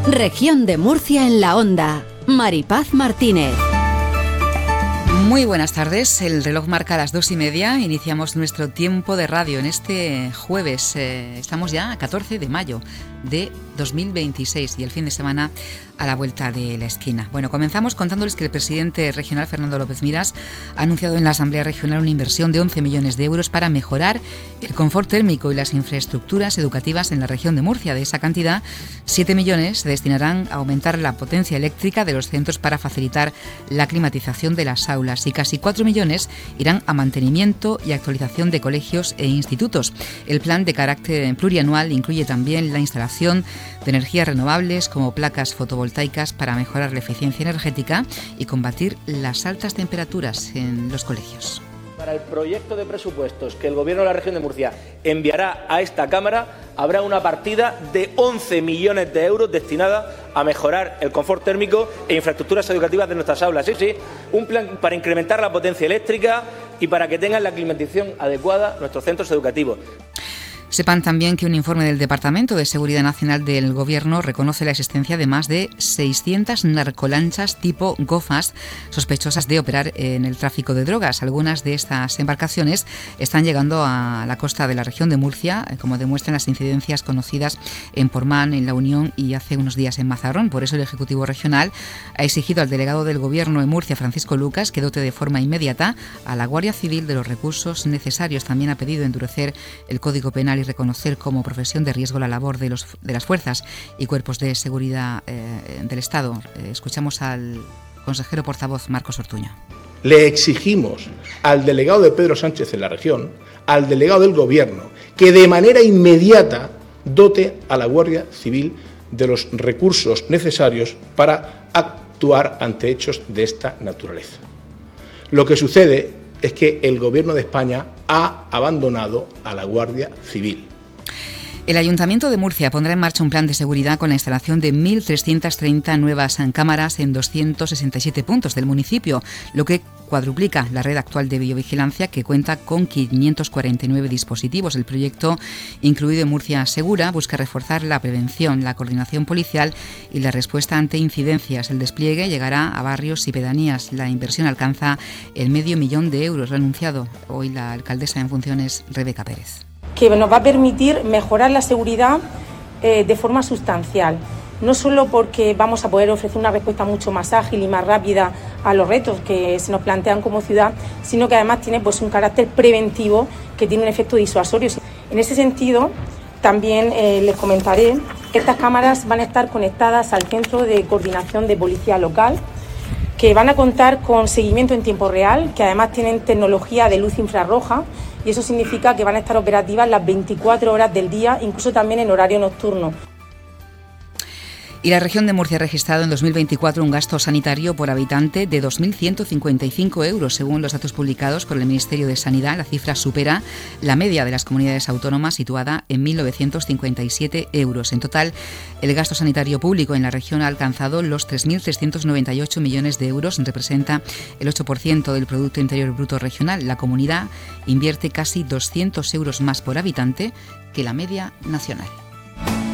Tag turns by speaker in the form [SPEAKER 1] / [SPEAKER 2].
[SPEAKER 1] Región de Murcia en la Onda. Maripaz Martínez.
[SPEAKER 2] Muy buenas tardes, el reloj marca las 2:30, iniciamos nuestro tiempo de radio en este jueves, estamos ya a 14 de mayo de 2026 y el fin de semana a la vuelta de la esquina. Bueno, comenzamos contándoles que el presidente regional Fernando López Miras ha anunciado en la Asamblea Regional una inversión de 11 millones de euros para mejorar el confort térmico y las infraestructuras educativas en la región de Murcia. De esa cantidad, 7 millones se destinarán a aumentar la potencia eléctrica de los centros para facilitar la climatización de las aulas y casi 4 millones irán a mantenimiento y actualización de colegios e institutos. El plan de carácter plurianual incluye también la instalación de energías renovables como placas fotovoltaicas para mejorar la eficiencia energética y combatir las altas temperaturas en los colegios.
[SPEAKER 3] Para el proyecto de presupuestos que el Gobierno de la Región de Murcia enviará a esta Cámara, habrá una partida de 11 millones de euros destinada a mejorar el confort térmico e infraestructuras educativas de nuestras aulas. Sí, un plan para incrementar la potencia eléctrica y para que tengan la climatización adecuada nuestros centros educativos.
[SPEAKER 2] Sepan también que un informe del Departamento de Seguridad Nacional del Gobierno reconoce la existencia de más de 600 narcolanchas tipo gofas sospechosas de operar en el tráfico de drogas. Algunas de estas embarcaciones están llegando a la costa de la región de Murcia, como demuestran las incidencias conocidas en Portmán, en La Unión y hace unos días en Mazarrón. Por eso el Ejecutivo Regional ha exigido al delegado del Gobierno en Murcia, Francisco Lucas, que dote de forma inmediata a la Guardia Civil de los recursos necesarios. También ha pedido endurecer el Código Penal y reconocer como profesión de riesgo la labor de las fuerzas y cuerpos de seguridad del Estado. Escuchamos al consejero portavoz Marcos Ortuño.
[SPEAKER 4] Le exigimos al delegado de Pedro Sánchez en la región, al delegado del Gobierno, que de manera inmediata dote a la Guardia Civil de los recursos necesarios para actuar ante hechos de esta naturaleza. Lo que sucede es que el Gobierno de España ha abandonado a la Guardia Civil.
[SPEAKER 2] El Ayuntamiento de Murcia pondrá en marcha un plan de seguridad con la instalación de 1.330 nuevas cámaras en 267 puntos del municipio, lo que cuadruplica la red actual de videovigilancia, que cuenta con 549 dispositivos. El proyecto, incluido en Murcia Segura, busca reforzar la prevención, la coordinación policial y la respuesta ante incidencias. El despliegue llegará a barrios y pedanías. La inversión alcanza el $500.000 de euros, lo ha anunciado hoy la alcaldesa en funciones, Rebeca Pérez.
[SPEAKER 5] Que nos va a permitir mejorar la seguridad de forma sustancial. No solo porque vamos a poder ofrecer una respuesta mucho más ágil y más rápida a los retos que se nos plantean como ciudad, sino que además tiene un carácter preventivo que tiene un efecto disuasorio. En ese sentido, también les comentaré que estas cámaras van a estar conectadas al Centro de Coordinación de Policía Local, que van a contar con seguimiento en tiempo real, que además tienen tecnología de luz infrarroja, y eso significa que van a estar operativas las 24 horas del día, incluso también en horario nocturno.
[SPEAKER 2] Y la región de Murcia ha registrado en 2024 un gasto sanitario por habitante de 2.155 euros. Según los datos publicados por el Ministerio de Sanidad, la cifra supera la media de las comunidades autónomas, situada en 1.957 euros. En total, el gasto sanitario público en la región ha alcanzado los 3.398 millones de euros, representa el 8% del Producto Interior Bruto regional. La comunidad invierte casi 200 euros más por habitante que la media nacional.